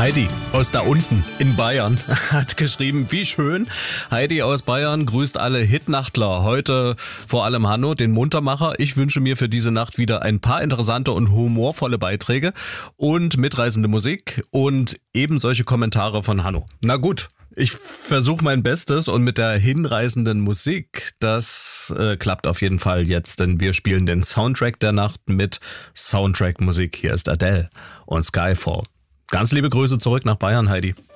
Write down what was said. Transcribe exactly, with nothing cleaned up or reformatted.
Heidi aus da unten in Bayern hat geschrieben, wie schön. Heidi aus Bayern grüßt alle Hitnachtler. Heute vor allem Hanno, den Muntermacher. Ich wünsche mir für diese Nacht wieder ein paar interessante und humorvolle Beiträge und mitreißende Musik und eben solche Kommentare von Hanno. Na gut. Ich versuche mein Bestes und mit der hinreißenden Musik, das äh, klappt auf jeden Fall jetzt, denn wir spielen den Soundtrack der Nacht mit Soundtrack-Musik. Hier ist Adele und Skyfall. Ganz liebe Grüße zurück nach Bayern, Heidi.